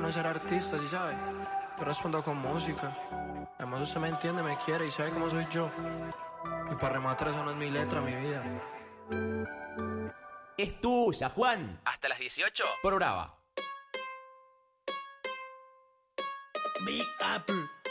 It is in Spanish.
no ser artista, ¿sí sabe? Yo respondo con música. Además usted me entiende, me quiere y sabe cómo soy yo. Y para rematar, eso no es mi letra, mi vida. Es tuya, Juan. Hasta las 18. Por Brava. Big Apple.